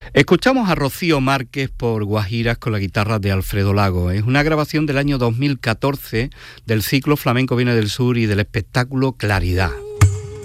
Escuchamos a Rocío Márquez por Guajiras con la guitarra de Alfredo Lago. Es una grabación del año 2014 del ciclo Flamenco Viene del Sur y del espectáculo Claridad.